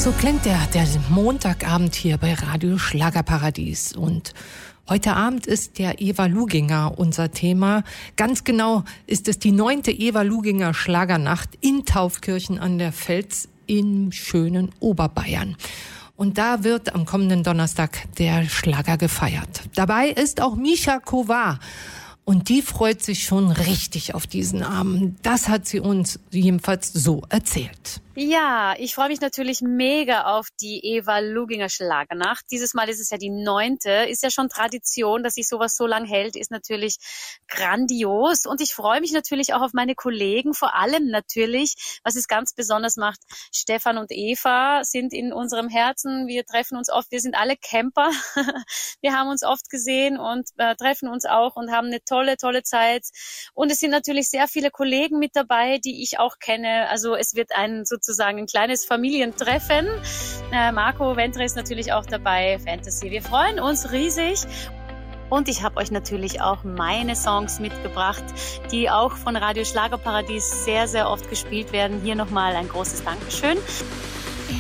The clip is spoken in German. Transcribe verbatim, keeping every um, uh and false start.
So klingt der, der Montagabend hier bei Radio Schlagerparadies. Und heute Abend ist der Eva Luginger unser Thema. Ganz genau ist es die neunte Eva Luginger Schlagernacht in Taufkirchen an der Vels im schönen Oberbayern. Und da wird am kommenden Donnerstag der Schlager gefeiert. Dabei ist auch Mischa Kovar. Und die freut sich schon richtig auf diesen Abend. Das hat sie uns jedenfalls so erzählt. Ja, ich freue mich natürlich mega auf die Eva Luginger Schlagernacht. Dieses Mal ist es ja die neunte. Ist ja schon Tradition, dass sich sowas so lang hält, ist natürlich grandios. Und ich freue mich natürlich auch auf meine Kollegen, vor allem natürlich, was es ganz besonders macht. Stefan und Eva sind in unserem Herzen. Wir treffen uns oft, wir sind alle Camper. Wir haben uns oft gesehen und äh, treffen uns auch und haben eine tolle, tolle Zeit. Und es sind natürlich sehr viele Kollegen mit dabei, die ich auch kenne. Also es wird ein sozusagen sozusagen ein kleines Familientreffen. Äh, Marco Ventre ist natürlich auch dabei, Fantasy. Wir freuen uns riesig. Und ich habe euch natürlich auch meine Songs mitgebracht, die auch von Radio Schlagerparadies sehr, sehr oft gespielt werden. Hier nochmal ein großes Dankeschön.